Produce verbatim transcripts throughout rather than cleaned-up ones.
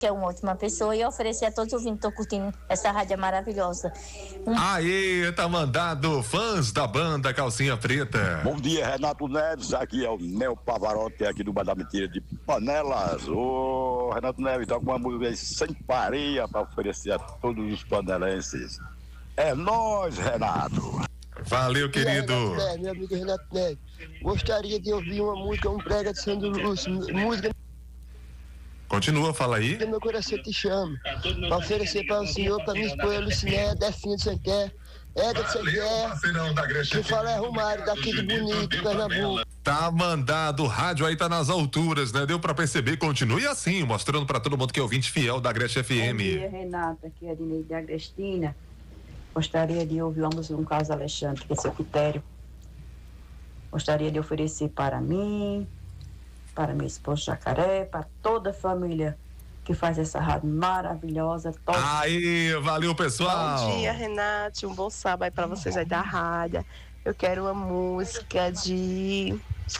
que é uma ótima pessoa, e oferecer a todos os ouvintes que estão curtindo essa rádio maravilhosa. Um... Aí, tá mandado, fãs da banda Calcinha Preta. Bom dia, Renato Neves, aqui é o Neo Pavarotti, aqui do Bar da Mentira de Panelas. Ô, Renato Neves, tá com uma música aí sem pareia para oferecer a todos os panelenses. É nóis, Renato. Valeu, querido. Renato Neves, meu amigo Renato Neves. Gostaria de ouvir uma música, um brega de Sandro Lúcio, música... Continua, fala aí. Meu coração te chama, para oferecer para o senhor, para minha esposa Luciné, Definho de Sanquer, Eda de Sanquer, que fala é Romário, daqui de Bonito, Pernambuco. Tá mandado, o rádio aí tá nas alturas, né? Deu pra perceber, continue assim, mostrando pra todo mundo que é ouvinte fiel da Agreste F M. Bom dia, Renata, aqui é a Dineide Agrestina. Gostaria de ouvir uma música do Carlos Alexandre, que é seu critério. Gostaria de oferecer para mim, para meu esposo Jacaré, para toda a família que faz essa rádio maravilhosa. Top. Aí, valeu, pessoal. Bom dia, Renato, um bom sábado aí para vocês aí da rádio. Eu quero uma música de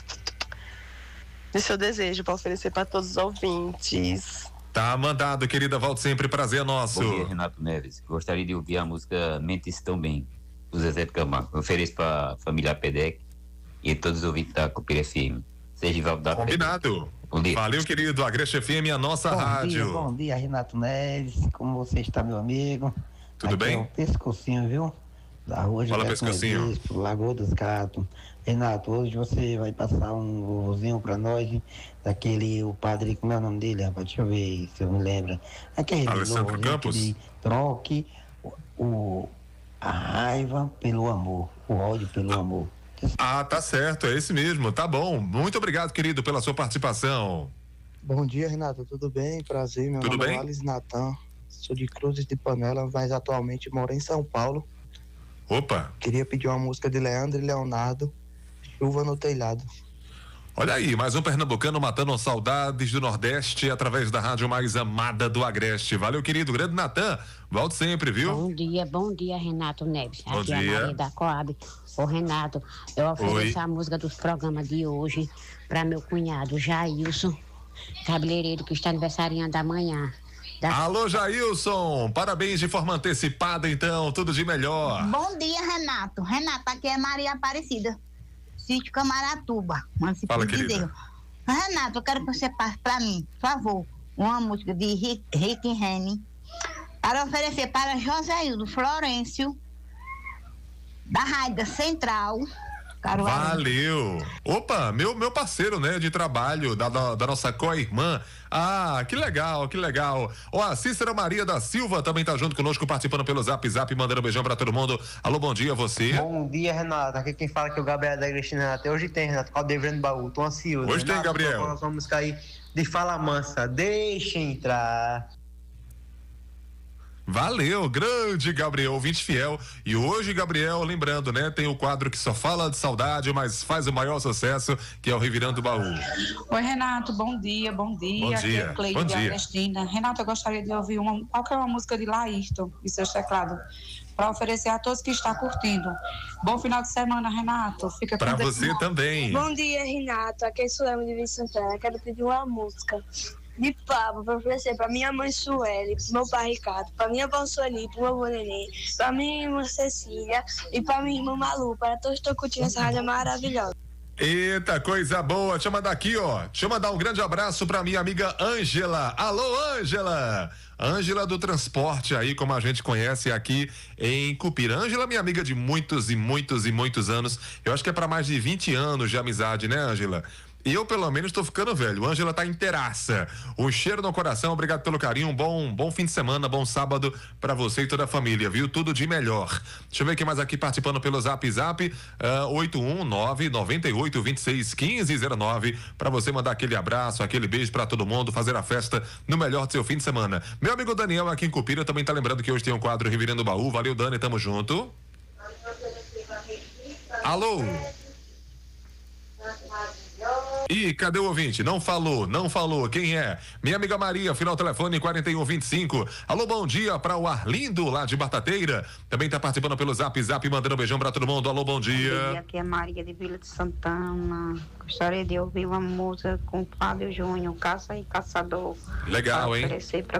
de seu desejo para oferecer para todos os ouvintes. Tá mandado, querida, volte sempre, prazer nosso. Bom dia, Renato Neves. Gostaria de ouvir a música Mentes Tão Bem, do Zezé de Camargo. Eu ofereço para a família Pedec e todos os ouvintes da Copira F M. Da Combinado. Valeu, querido. Agreste F M, a nossa bom rádio. Dia, bom dia, Renato Neves. Como você está, meu amigo? Tudo Aqui bem? É o Pescocinho, viu? Da rua Fala, Gilberto Pescocinho. Bispo, Lagoa dos Gatos. Renato, hoje você vai passar um vovozinho pra nós, daquele, o padre, como é o nome dele, rapaz? Deixa eu ver se eu me lembro. Aquele Alessandro Campos. De troque o, o, a raiva pelo amor, o ódio pelo amor. Ah, tá certo, é esse mesmo, tá bom. Muito obrigado, querido, pela sua participação. Bom dia, Renato, tudo bem? Prazer, meu Tudo nome bem? é Alice Natan, sou de Cruzes de Panela, mas atualmente moro em São Paulo. Opa. Queria pedir uma música de Leandro e Leonardo, Chuva no Telhado. Olha aí, mais um pernambucano matando saudades do Nordeste através da rádio mais amada do Agreste. Valeu, querido, grande Natan, volte sempre, viu? Bom dia, bom dia, Renato Neves. Bom Aqui dia. é a Maria da Coab. Ô, Renato, eu ofereço Oi. a música dos programas de hoje para meu cunhado Jailson, cabeleireiro, que está aniversariando amanhã. Da... Alô, Jailson, parabéns de forma antecipada, então, tudo de melhor. Bom dia, Renato. Renato, aqui é Maria Aparecida, sítio Camaratuba, município Fala, de querida. Deus. Renato, eu quero que você passe para mim, por favor, uma música de Rick, Rick Henry, para oferecer para Joséildo Florencio, da Rádio Central, Caruaru. Valeu. Opa, meu, meu parceiro, né, de trabalho, da, da, da nossa co-irmã. Ah, que legal, que legal. Ó, a Cícera Maria da Silva também tá junto conosco, participando pelo Zap Zap, mandando um beijão pra todo mundo. Alô, bom dia, você. Bom dia, Renato. Aqui quem fala que é o Gabriel da Igreja, Renato. Hoje tem, Renato, Caldeirão do Baú. Tô ansioso. Hoje tem, Renato, Gabriel. tô com uma música aí de Fala Mansa. Deixa entrar. Valeu, grande Gabriel, ouvinte fiel. E hoje, Gabriel, lembrando, né, tem o quadro que só fala de saudade, mas faz o maior sucesso, que é o Revirando o Baú. Oi, Renato, bom dia, bom dia. Bom Aqui dia, é Cleide bom dia. Agrestina. Renato, eu gostaria de ouvir uma, qualquer uma música de Laírton e seus teclados, para oferecer a todos que estão curtindo. Bom final de semana, Renato. Fica Pra com Deus. você também. Bom dia, Renato. Aqui é Sueli de Vicente Santana. Quero pedir uma música de Pablo para oferecer para minha mãe Sueli, pro meu pai Ricardo, para minha avó Sueli, pro meu avô Nenê, para minha irmã Cecília e para minha irmã Malu, para todos que estão curtindo essa rádio maravilhosa. Eita, coisa boa. Deixa eu mandar aqui, ó. Deixa eu mandar um grande abraço pra minha amiga Ângela. Alô, Ângela. Ângela do transporte aí, como a gente conhece aqui em Cupira. Ângela, minha amiga de muitos e muitos e muitos anos. Eu acho que é pra mais de vinte anos de amizade, né, Ângela? E eu, pelo menos, tô ficando velho. Ângela tá inteiraça. Um cheiro no coração, obrigado pelo carinho. Um bom, bom fim de semana, bom sábado pra você e toda a família, viu? Tudo de melhor. Deixa eu ver quem mais aqui participando pelo Zap Zap. Uh, oito um nove, nove oito, dois seis, um cinco zero nove. Pra você mandar aquele abraço, aquele beijo pra todo mundo, fazer a festa no melhor do seu fim de semana. Meu amigo Daniel aqui em Cupira também tá lembrando que hoje tem um quadro Revirando o Baú. Valeu, Dani, tamo junto. Alô? Ih, cadê o ouvinte? Não falou, não falou. Quem é? Minha amiga Maria, final telefone quarenta e um vinte e cinco. Alô, bom dia para o Arlindo, lá de Batateira. Também tá participando pelo Zap Zap, mandando um beijão para todo mundo. Alô, bom dia. Aqui é Maria de Vila de Santana. Gostaria de ouvir uma música com Fábio Júnior, Caça e Caçador. Legal, hein? Oferecer para